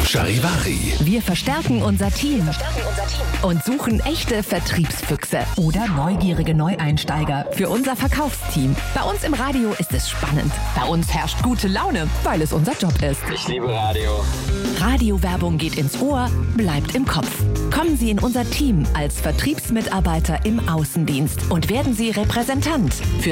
Charivari. Wir verstärken unser Team und suchen echte Vertriebsfüchse oder neugierige Neueinsteiger für unser Verkaufsteam. Bei uns im Radio ist es spannend. Bei uns herrscht gute Laune, weil es unser Job ist. Ich liebe Radio. Radiowerbung geht ins Ohr, bleibt im Kopf. Kommen Sie in unser Team als Vertriebsmitarbeiter im Außendienst und werden Sie Repräsentant für